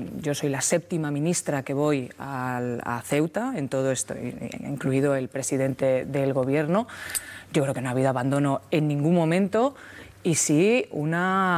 yo soy la 7ª ministra que voy a Ceuta, en todo esto, incluido el presidente del Gobierno. Yo creo que no ha habido abandono en ningún momento y sí un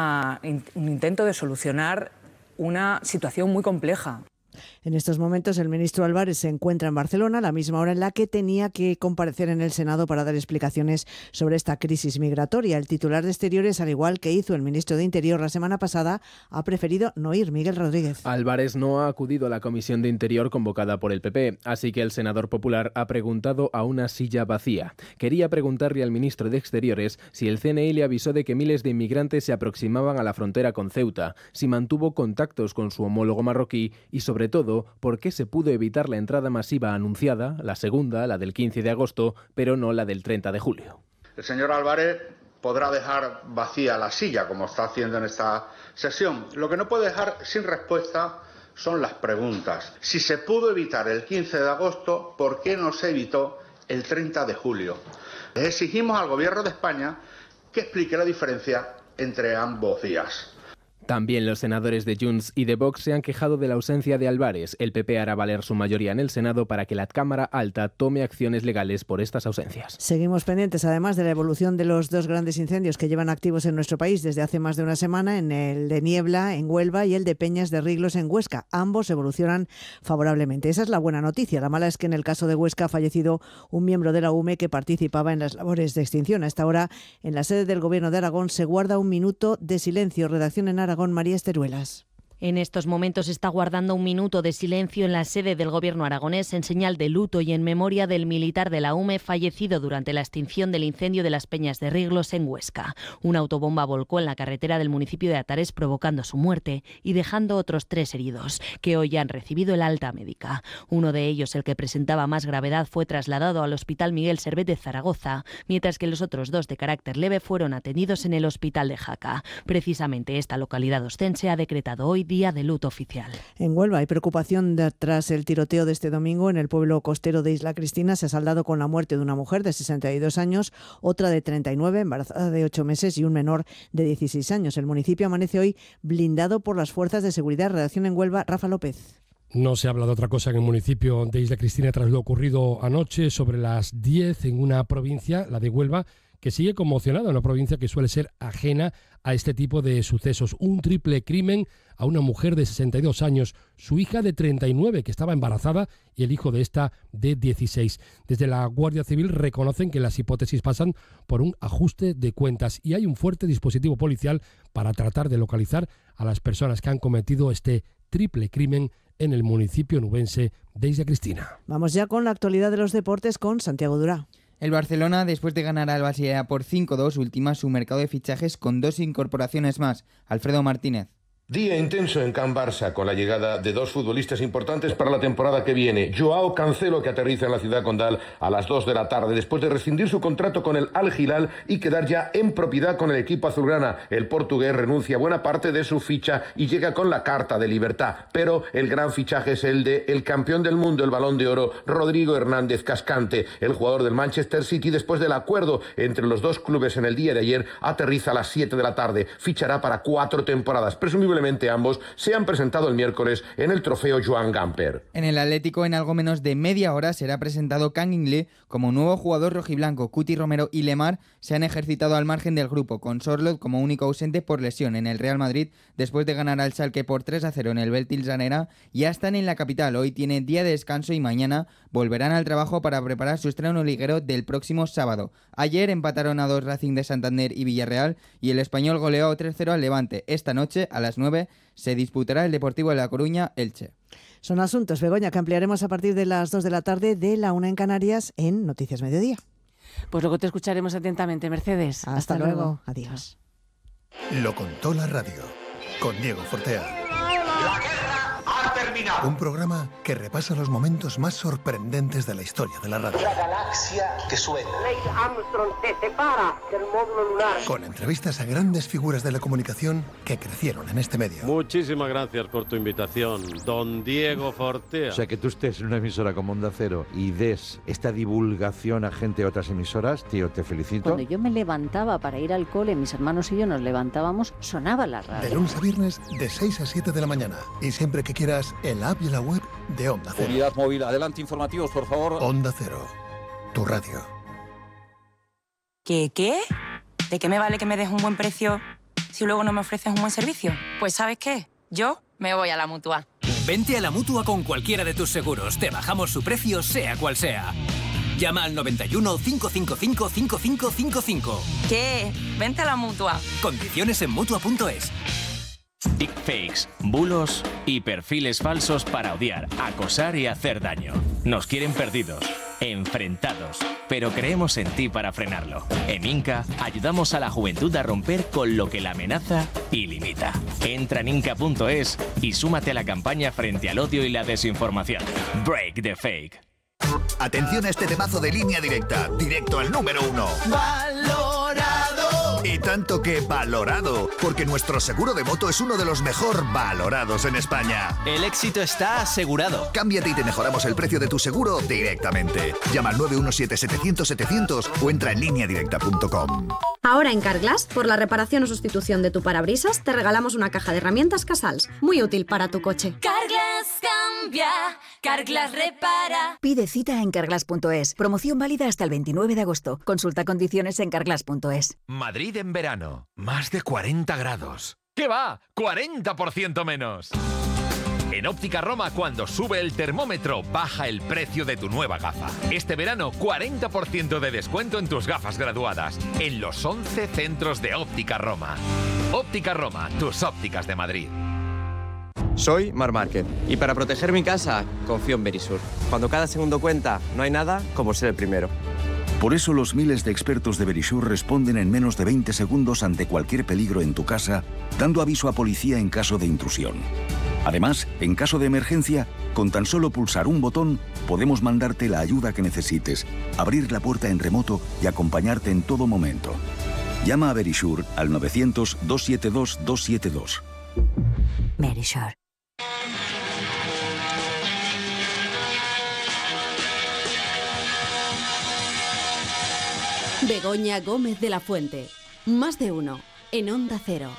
intento de solucionar una situación muy compleja. En estos momentos el ministro Álvarez se encuentra en Barcelona, a la misma hora en la que tenía que comparecer en el Senado para dar explicaciones sobre esta crisis migratoria. El titular de Exteriores, al igual que hizo el ministro de Interior la semana pasada, ha preferido no ir. Miguel Rodríguez. Álvarez no ha acudido a la Comisión de Interior convocada por el PP, así que el senador popular ha preguntado a una silla vacía. Quería preguntarle al ministro de Exteriores si el CNI le avisó de que miles de inmigrantes se aproximaban a la frontera con Ceuta, si mantuvo contactos con su homólogo marroquí y, sobre todo, por qué se pudo evitar la entrada masiva anunciada, la segunda, la del 15 de agosto, pero no la del 30 de julio. El señor Álvarez podrá dejar vacía la silla, como está haciendo en esta sesión. Lo que no puede dejar sin respuesta son las preguntas. Si se pudo evitar el 15 de agosto, ¿por qué no se evitó el 30 de julio? Les exigimos al Gobierno de España que explique la diferencia entre ambos días. También los senadores de Junts y de Vox se han quejado de la ausencia de Álvarez. El PP hará valer su mayoría en el Senado para que la Cámara Alta tome acciones legales por estas ausencias. Seguimos pendientes, además, de la evolución de los dos grandes incendios que llevan activos en nuestro país desde hace más de una semana, en el de Niebla, en Huelva, y el de Peñas de Riglos, en Huesca. Ambos evolucionan favorablemente. Esa es la buena noticia. La mala es que en el caso de Huesca ha fallecido un miembro de la UME que participaba en las labores de extinción. A esta hora, en la sede del Gobierno de Aragón, se guarda un minuto de silencio. Redacción en Aragón, María Esteruelas. En estos momentos se está guardando un minuto de silencio en la sede del Gobierno aragonés en señal de luto y en memoria del militar de la UME fallecido durante la extinción del incendio de las Peñas de Riglos en Huesca. Una autobomba volcó en la carretera del municipio de Atares provocando su muerte y dejando otros 3 heridos, que hoy han recibido el alta médica. Uno de ellos, el que presentaba más gravedad, fue trasladado al Hospital Miguel Servet de Zaragoza, mientras que los otros 2 de carácter leve fueron atendidos en el Hospital de Jaca. Precisamente esta localidad ostense ha decretado hoy día de luto oficial. En Huelva hay preocupación tras el tiroteo de este domingo en el pueblo costero de Isla Cristina. Se ha saldado con la muerte de una mujer de 62 años, otra de 39, embarazada de 8 meses y un menor de 16 años. El municipio amanece hoy blindado por las fuerzas de seguridad. Redacción en Huelva, Rafa López. No se habla de otra cosa en el municipio de Isla Cristina tras lo ocurrido anoche sobre las 10 en una provincia, la de Huelva, que sigue conmocionada, una provincia que suele ser ajena a este tipo de sucesos. Un triple crimen a una mujer de 62 años, su hija de 39 que estaba embarazada y el hijo de esta de 16. Desde la Guardia Civil reconocen que las hipótesis pasan por un ajuste de cuentas y hay un fuerte dispositivo policial para tratar de localizar a las personas que han cometido este triple crimen en el municipio nubense de Isla Cristina. Vamos ya con la actualidad de los deportes con Santiago Durá. El Barcelona, después de ganar al Basilea por 5-2, ultima su mercado de fichajes con 2 incorporaciones más. Alfredo Martínez. Día intenso en Can Barça con la llegada de 2 futbolistas importantes para la temporada que viene. Joao Cancelo, que aterriza en la ciudad condal a las 2 de la tarde después de rescindir su contrato con el Al Hilal y quedar ya en propiedad con el equipo azulgrana. El portugués renuncia a buena parte de su ficha y llega con la carta de libertad. Pero el gran fichaje es el de el campeón del mundo, el Balón de Oro, Rodrigo Hernández Cascante. El jugador del Manchester City, después del acuerdo entre los 2 clubes en el día de ayer, aterriza a las 7 de la tarde. Fichará para 4 temporadas. Presumiblemente ambos se han presentado el miércoles en el trofeo Joan Gamper. En el Atlético, en algo menos de media hora, será presentado Kang In-lee como nuevo jugador rojiblanco. Cuti Romero y Lemar se han ejercitado al margen del grupo, con Sorloth como único ausente por lesión en el Real Madrid, después de ganar al Schalke por 3-0 en el Beltilsanera. Ya están en la capital, hoy tienen día de descanso y mañana volverán al trabajo para preparar su estreno liguero del próximo sábado. Ayer empataron a 2 Racing de Santander y Villarreal y el Español goleó 3-0 al Levante. Esta noche, a las 9, se disputará el Deportivo de La Coruña Elche. Son asuntos, Begoña, que ampliaremos a partir de las 2 de la tarde, de la 1 en Canarias, en Noticias Mediodía. Pues luego te escucharemos atentamente, Mercedes. Hasta luego. Adiós. Lo contó la radio, con Diego Fortea. La guerra terminado. Un programa que repasa los momentos más sorprendentes de la historia de la radio. La galaxia que suena. Neil Armstrong se separa del módulo lunar. Con entrevistas a grandes figuras de la comunicación que crecieron en este medio. Muchísimas gracias por tu invitación, don Diego Fortea. O sea, que tú estés en una emisora como Onda Cero y des esta divulgación a gente de otras emisoras, tío, te felicito. Cuando yo me levantaba para ir al cole, mis hermanos y yo nos levantábamos, sonaba la radio. De lunes a viernes, de 6 a 7 de la mañana. Y siempre que quieras, en la app y la web de Onda Cero. Unidad móvil, adelante, informativos, por favor. Onda Cero, tu radio. ¿Qué? ¿De qué me vale que me des un buen precio si luego no me ofreces un buen servicio? Pues ¿sabes qué? Yo me voy a la Mutua. Vente a la Mutua con cualquiera de tus seguros. Te bajamos su precio, sea cual sea. Llama al 91 555 5555. ¿Qué? Vente a la Mutua. Condiciones en Mutua.es. Deepfakes, bulos y perfiles falsos para odiar, acosar y hacer daño. Nos quieren perdidos, enfrentados, pero creemos en ti para frenarlo. En Inca ayudamos a la juventud a romper con lo que la amenaza y limita. Entra en Inca.es y súmate a la campaña frente al odio y la desinformación. Break the fake. Atención a este temazo de Línea Directa, directo al número 1. ¡Valorado! Y tanto que valorado, porque nuestro seguro de moto es uno de los mejor valorados en España. El éxito está asegurado. Cámbiate y te mejoramos el precio de tu seguro directamente. Llama al 917-700-700 o entra en lineadirecta.com. Ahora en Carglass, por la reparación o sustitución de tu parabrisas, te regalamos una caja de herramientas Casals, muy útil para tu coche. Carglass cambia, Carglass repara. Pide cita en carglass.es. Promoción válida hasta el 29 de agosto. Consulta condiciones en carglass.es. Madrid en verano. Más de 40 grados. ¿Qué va? 40% menos. En Óptica Roma, cuando sube el termómetro, baja el precio de tu nueva gafa. Este verano, 40% de descuento en tus gafas graduadas. En los 11 centros de Óptica Roma. Óptica Roma, tus ópticas de Madrid. Soy Marc Márquez y para proteger mi casa confío en Verisur. Cuando cada segundo cuenta, no hay nada como ser el primero. Por eso los miles de expertos de Verisur responden en menos de 20 segundos ante cualquier peligro en tu casa, dando aviso a policía en caso de intrusión. Además, en caso de emergencia, con tan solo pulsar un botón, podemos mandarte la ayuda que necesites, abrir la puerta en remoto y acompañarte en todo momento. Llama a Verisur al 900-272-272. Verisur. Begoña Gómez de la Fuente. Más de uno. En Onda Cero.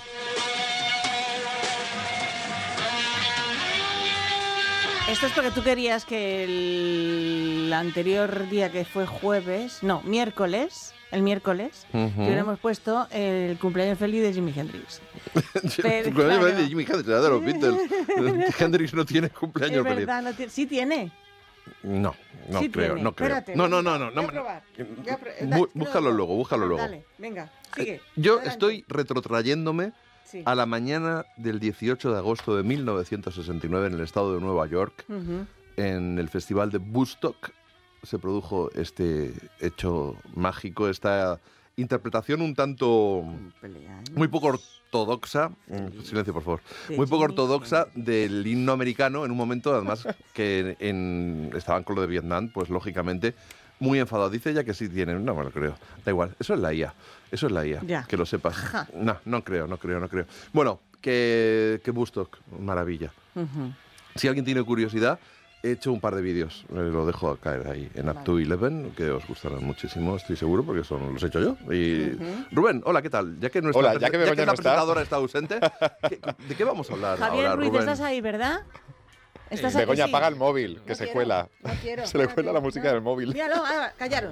Esto es porque tú querías que el anterior día, que fue miércoles, que hubiéramos puesto el cumpleaños feliz de Jimi Hendrix. El cumpleaños feliz de Jimi Hendrix, era de los Beatles. Hendrix no tiene cumpleaños feliz. Verdad, no tiene. Sí tiene. No Sí creo, tiene. no creo. Espérate, No. Voy a probar. Búscalo luego. Dale, venga, sigue. Yo Adelante. estoy retrotrayéndome a la mañana del 18 de agosto de 1969 en el estado de Nueva York, en el festival de Woodstock. Se produjo este hecho mágico, esta interpretación un tanto muy poco ortodoxa, silencio por favor, muy poco ortodoxa del himno americano, en un momento además que estaban con lo de Vietnam, pues lógicamente muy enfadado. Dice ella que sí tienen, no me lo creo, da igual, eso es la IA, Ya. que lo sepas. No creo. Bueno, que Woodstock, maravilla. Si alguien tiene curiosidad, he hecho un par de vídeos, lo dejo caer ahí en Up to 11, que os gustarán muchísimo, estoy seguro, porque los he hecho yo. Y Rubén, hola, ¿qué tal? Ya que la presentadora está ausente, ¿de qué vamos a hablar Javier ahora, Ruiz, Rubén? ¿estás ahí, verdad? ¿Estás Begoña, aquí? apaga el móvil, que se cuela. No quiero. Se le cuela la música del móvil. Míralo, callaros.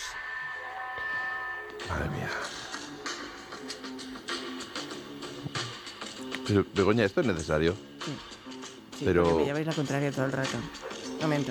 Madre mía. Pero, Begoña, ¿esto es necesario? Sí, pero porque me lleváis la contraria todo el rato. Momento.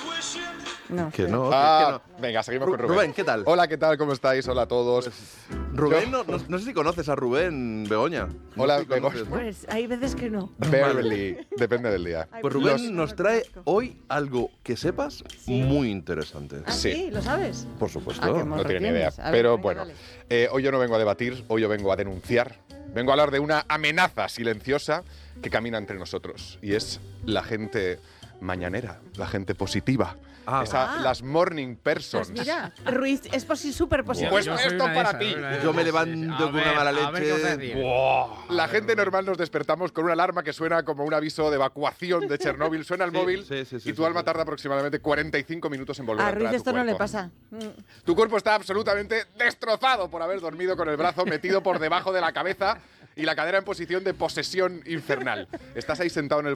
No. Que no. Venga, seguimos con Rubén. Rubén, ¿qué tal? Hola, ¿qué tal? ¿Cómo estáis? Hola a todos. Rubén, no sé si conoces a Rubén, Begoña. Hola, sé si conoces, ¿no? Pues hay veces que no. Beverly, depende del día. Pues Rubén nos trae hoy algo que sepas muy interesante. ¿Ah, sí? ¿Lo sabes? Por supuesto, Ah, qué morro no tiene ni idea. tienes. A ver, Pero venga, bueno, dale. hoy yo no vengo a debatir, hoy yo vengo a denunciar. Vengo a hablar de una amenaza silenciosa que camina entre nosotros. Y es la gente mañanera, la gente positiva. Las morning persons. Pues mira, Ruiz es súper positivo. Pues esto para ti. Yo me levanto con una mala leche. La gente normal nos despertamos con una alarma que suena como un aviso de evacuación de Chernóbil. Suena el móvil y tu alma tarda aproximadamente 45 minutos en volver a A entrar Ruiz a tu esto no le cuerpo. pasa. Tu cuerpo está absolutamente destrozado por haber dormido con el brazo metido por debajo de la cabeza y la cadera en posición de posesión infernal. Estás ahí sentado en el